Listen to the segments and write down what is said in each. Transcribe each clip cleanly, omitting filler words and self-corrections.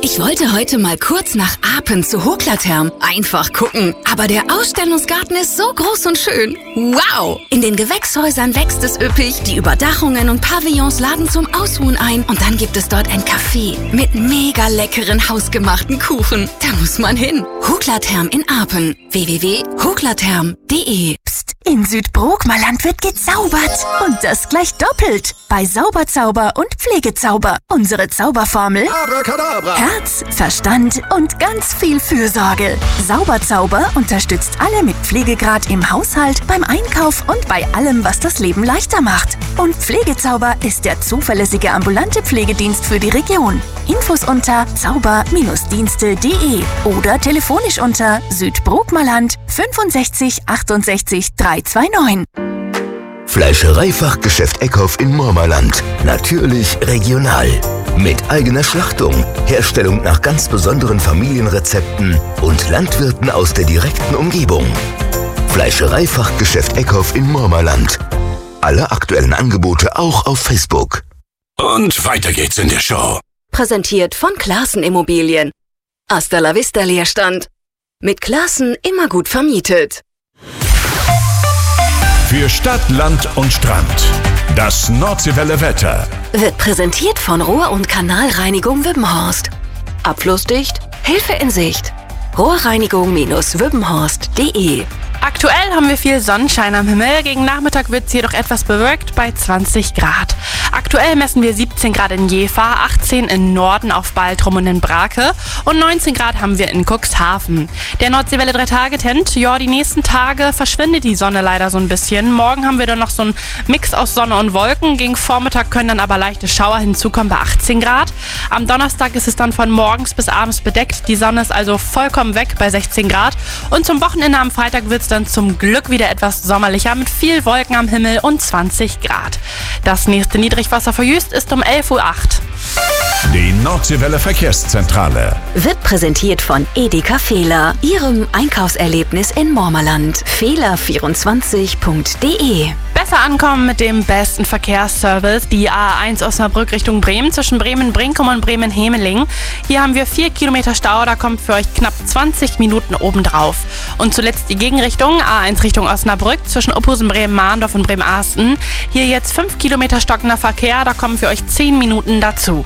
Ich wollte heute mal kurz nach Apen zu Hoklatherm. Einfach gucken. Aber der Ausstellungsgarten ist so groß und schön. Wow! In den Gewächshäusern wächst es üppig. Die Überdachungen und Pavillons laden zum Ausruhen ein. Und dann gibt es dort ein Café mit mega leckeren hausgemachten Kuchen. Da muss man hin. Hoklatherm in Apen. www.hoklatherm.de. Psst, in Südbrookmerland wird gezaubert. Und das gleich doppelt. Bei Sauberzauber und Pflegezauber. Unsere Zauberformel: Abracadabra. Herz, Verstand und ganz viel Fürsorge. Sauberzauber unterstützt alle mit Pflegegrad im Haushalt, beim Einkauf und bei allem, was das Leben leichter macht. Und Pflegezauber ist der zuverlässige ambulante Pflegedienst für die Region. Infos unter zauber-dienste.de oder telefonisch unter Südbrookmerland 65 68 329. Fleischereifachgeschäft Eckhoff in Mormerland. Natürlich regional. Mit eigener Schlachtung, Herstellung nach ganz besonderen Familienrezepten und Landwirten aus der direkten Umgebung. Fleischereifachgeschäft Eckhoff in Mormerland. Alle aktuellen Angebote auch auf Facebook. Und weiter geht's in der Show. Präsentiert von Classen Immobilien. Hasta la vista Leerstand. Mit Classen immer gut vermietet. Für Stadt, Land und Strand. Das Nordseewelle Wetter. Wird präsentiert von Rohr- und Kanalreinigung Wippenhorst. Abflussdicht, Hilfe in Sicht. Rohrreinigung-wippenhorst.de. Aktuell haben wir viel Sonnenschein am Himmel. Gegen Nachmittag wird es jedoch etwas bewölkt bei 20 Grad. Aktuell messen wir 17 Grad in Jever, 18 im Norden auf Baltrum und in Brake und 19 Grad haben wir in Cuxhaven. Der Nordseewelle 3-Tage-Trend, ja, die nächsten Tage verschwindet die Sonne leider so ein bisschen. Morgen haben wir dann noch so einen Mix aus Sonne und Wolken. Gegen Vormittag können dann aber leichte Schauer hinzukommen bei 18 Grad. Am Donnerstag ist es dann von morgens bis abends bedeckt. Die Sonne ist also vollkommen weg bei 16 Grad. Und zum Wochenende am Freitag wird es dann zum Glück wieder etwas sommerlicher mit viel Wolken am Himmel und 20 Grad. Das nächste Niedrigwasser für Jüst ist um 11.08 Uhr. Die Nordseewelle Verkehrszentrale. Wird präsentiert von Edeka Fehler, Ihrem Einkaufserlebnis in Mormerland. Fehler24.de. Besser ankommen mit dem besten Verkehrsservice. Die A1 Osnabrück Richtung Bremen zwischen Bremen-Brinkum und Bremen-Hemeling. Hier haben wir 4 Kilometer Stau, da kommt für euch knapp 20 Minuten obendrauf. Und zuletzt die Gegenrichtung, A1 Richtung Osnabrück zwischen Ophusen, Bremen-Mahndorf und Bremen-Ahsten. Hier jetzt 5 Kilometer stockender Verkehr, da kommen für euch 10 Minuten dazu.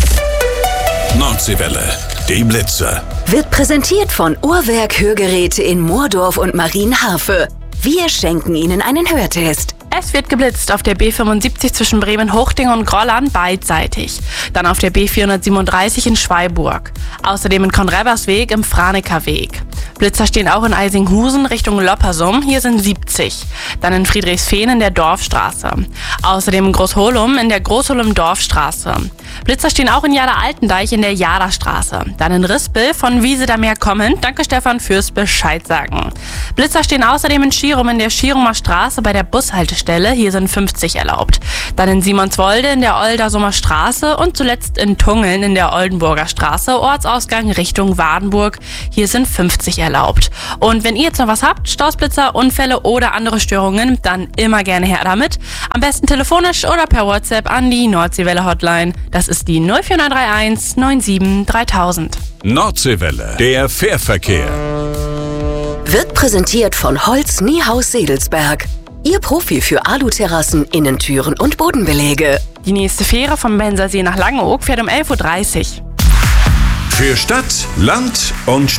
Nordseewelle, die Blitze. Wird präsentiert von Uhrwerk Hörgeräte in Moordorf und Marienharfe. Wir schenken Ihnen einen Hörtest. Es wird geblitzt auf der B75 zwischen Bremen-Hochding und Grollern beidseitig. Dann auf der B437 in Schweiburg. Außerdem in Konreversweg im Franeker Weg. Blitzer stehen auch in Eisinghusen Richtung Loppersum. Hier sind 70. Dann in Friedrichsfehn in der Dorfstraße. Außerdem in Großholum in der Großholum-Dorfstraße. Blitzer stehen auch in Jada-Altendeich in der Jada-Straße. Dann in Rispel von Wiesedameer kommend. Danke Stefan fürs Bescheid sagen. Blitzer stehen außerdem in Schierum in der Schierumer Straße bei der Bushaltestelle. Hier sind 50 erlaubt. Dann in Simonswolde in der Oldersumer Straße und zuletzt in Tungeln in der Oldenburger Straße. Ortsausgang Richtung Wadenburg. Hier sind 50 erlaubt. Und wenn ihr jetzt noch was habt, Stoßblitzer, Unfälle oder andere Störungen, dann immer gerne her damit. Am besten telefonisch oder per WhatsApp an die Nordseewelle Hotline. Das ist die 04931 97 3000. Nordseewelle, der Fährverkehr. Wird präsentiert von Holz Niehaus Sedelsberg. Ihr Profi für Aluterrassen, Innentüren und Bodenbeläge. Die nächste Fähre vom Bensersee nach Langeoog fährt um 11.30 Uhr. Für Stadt, Land und